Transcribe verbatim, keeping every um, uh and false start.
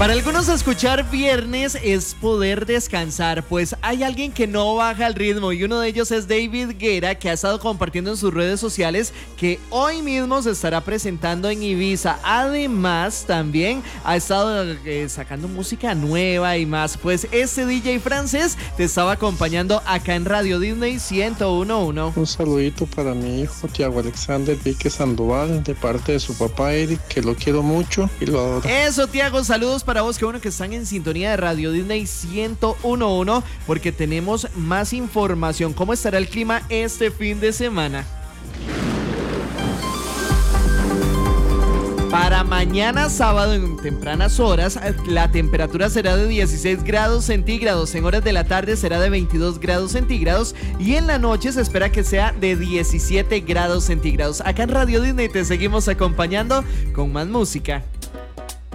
Para algunos escuchar viernes es poder descansar, pues hay alguien que no baja el ritmo y uno de ellos es David Guerra, que ha estado compartiendo en sus redes sociales que hoy mismo se estará presentando en Ibiza. Además, también ha estado eh, sacando música nueva y más. Pues este D J francés te estaba acompañando acá en Radio Disney ciento uno punto uno. Un saludito para mi hijo Tiago Alexander Vique Sandoval, de parte de su papá Eric, que lo quiero mucho y lo adoro. Eso, Tiago, saludos para vos, que bueno que están en sintonía de Radio Disney ciento uno punto uno, porque tenemos más información. ¿Cómo estará el clima este fin de semana? Para mañana sábado en tempranas horas, la temperatura será de dieciséis grados centígrados, en horas de la tarde será de veintidós grados centígrados y en la noche se espera que sea de diecisiete grados centígrados. Acá en Radio Disney te seguimos acompañando con más música.